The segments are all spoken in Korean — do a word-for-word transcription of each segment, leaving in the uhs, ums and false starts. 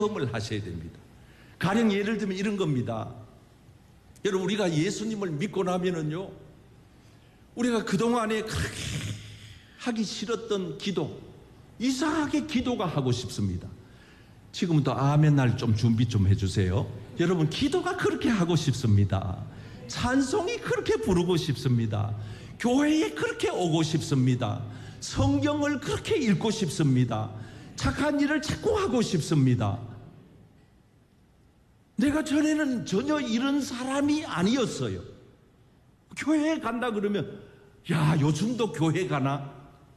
점검을 하셔야 됩니다. 가령 예를 들면 이런 겁니다. 여러분, 우리가 예수님을 믿고 나면은요, 우리가 그동안에 그렇게 하기 싫었던 기도, 이상하게 기도가 하고 싶습니다. 지금부터 아멘 날 좀 준비 좀 해주세요. 여러분, 기도가 그렇게 하고 싶습니다. 찬송이 그렇게 부르고 싶습니다. 교회에 그렇게 오고 싶습니다. 성경을 그렇게 읽고 싶습니다. 착한 일을 자꾸 하고 싶습니다. 내가 전에는 전혀 이런 사람이 아니었어요. 교회에 간다 그러면, 야, 요즘도 교회 가나?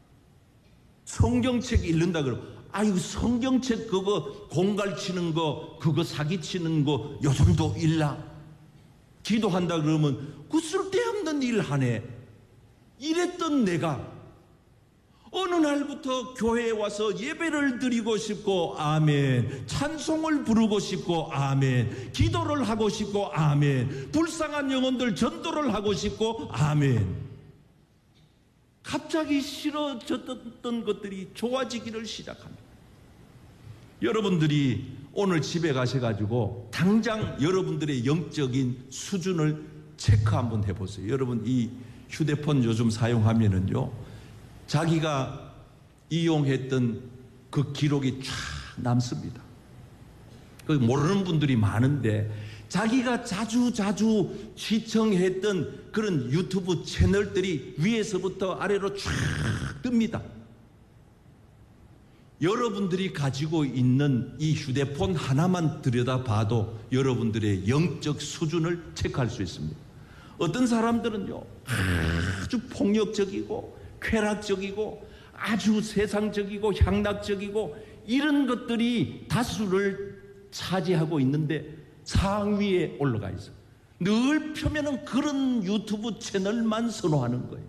성경책 읽는다 그러면, 아유, 성경책 그거 공갈치는 거, 그거 사기치는 거 요즘도 읽나? 기도한다 그러면 그 쓸데없는 일 하네. 이랬던 내가 어느 날부터 교회에 와서 예배를 드리고 싶고 아멘, 찬송을 부르고 싶고 아멘, 기도를 하고 싶고 아멘, 불쌍한 영혼들 전도를 하고 싶고 아멘, 갑자기 싫어졌던 것들이 좋아지기를 시작합니다. 여러분들이 오늘 집에 가셔가지고 당장 여러분들의 영적인 수준을 체크 한번 해보세요. 여러분, 이 휴대폰 요즘 사용하면은요, 자기가 이용했던 그 기록이 쫙 남습니다. 그 모르는 분들이 많은데, 자기가 자주 자주 시청했던 그런 유튜브 채널들이 위에서부터 아래로 쫙 뜹니다. 여러분들이 가지고 있는 이 휴대폰 하나만 들여다봐도 여러분들의 영적 수준을 체크할 수 있습니다. 어떤 사람들은요, 아주 폭력적이고 쾌락적이고 아주 세상적이고 향락적이고 이런 것들이 다수를 차지하고 있는데 상위에 올라가 있어요. 늘 표면은 그런 유튜브 채널만 선호하는 거예요.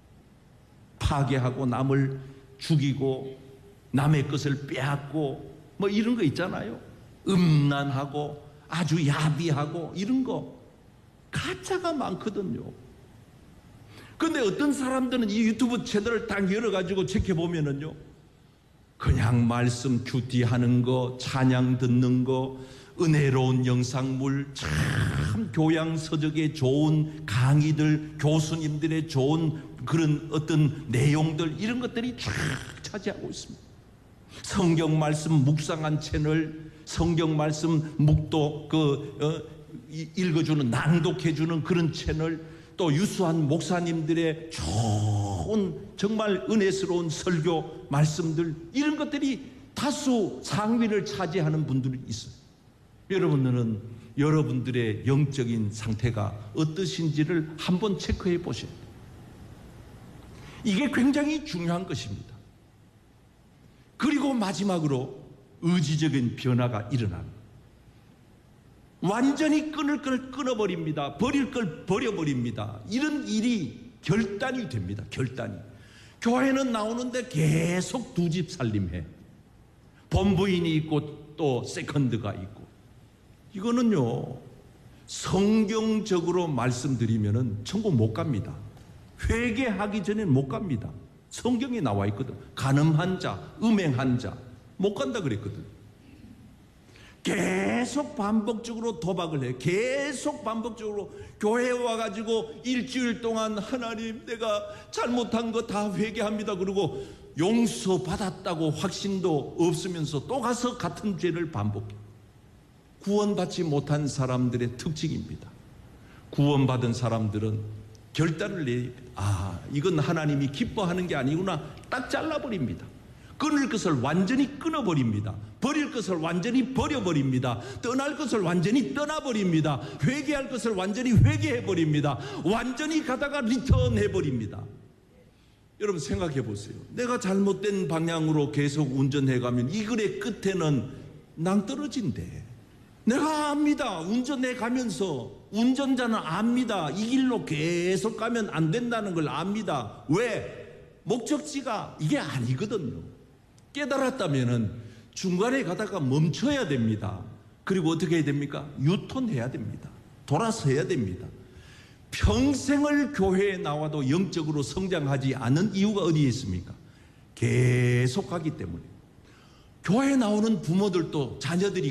파괴하고 남을 죽이고 남의 것을 빼앗고 뭐 이런 거 있잖아요. 음란하고 아주 야비하고 이런 거 가짜가 많거든요. 근데 어떤 사람들은 이 유튜브 채널을 딱 열어가지고 지켜보면은요, 그냥 말씀 큐티하는 거, 찬양 듣는 거, 은혜로운 영상물, 참 교양서적에 좋은 강의들, 교수님들의 좋은 그런 어떤 내용들, 이런 것들이 쫙 차지하고 있습니다. 성경 말씀 묵상한 채널, 성경 말씀 묵도 그 어, 읽어주는, 낭독해주는 그런 채널, 또 유수한 목사님들의 좋은 정말 은혜스러운 설교 말씀들, 이런 것들이 다수 상위를 차지하는 분들이 있어요. 여러분들은 여러분들의 영적인 상태가 어떠신지를 한번 체크해 보셔야 돼요. 이게 굉장히 중요한 것입니다. 그리고 마지막으로 의지적인 변화가 일어납니다. 완전히 끊을 걸 끊어버립니다. 버릴 걸 버려버립니다. 이런 일이 결단이 됩니다. 결단이. 교회는 나오는데 계속 두 집 살림해. 본부인이 있고 또 세컨드가 있고. 이거는요, 성경적으로 말씀드리면은 천국 못 갑니다. 회개하기 전에는 못 갑니다. 성경에 나와 있거든. 간음한 자, 음행한 자 못 간다 그랬거든. 계속 반복적으로 도박을 해요. 계속 반복적으로 교회에 와가지고 일주일 동안 하나님 내가 잘못한 거 다 회개합니다 그러고 용서받았다고 확신도 없으면서 또 가서 같은 죄를 반복해요. 구원받지 못한 사람들의 특징입니다. 구원받은 사람들은 결단을 내립니다. 아, 이건 하나님이 기뻐하는 게 아니구나. 딱 잘라버립니다. 끊을 것을 완전히 끊어버립니다. 버릴 것을 완전히 버려버립니다. 떠날 것을 완전히 떠나버립니다. 회개할 것을 완전히 회개해버립니다. 완전히 가다가 리턴해버립니다. 여러분 생각해 보세요. 내가 잘못된 방향으로 계속 운전해가면 이 글의 끝에는 낭떠러진대. 내가 압니다. 운전해 가면서 운전자는 압니다. 이 길로 계속 가면 안 된다는 걸 압니다. 왜? 목적지가 이게 아니거든요. 깨달았다면은 중간에 가다가 멈춰야 됩니다. 그리고 어떻게 해야 됩니까? 유턴해야 됩니다. 돌아서 해야 됩니다. 평생을 교회에 나와도 영적으로 성장하지 않은 이유가 어디에 있습니까? 계속 가기 때문에. 교회 나오는 부모들도 자녀들이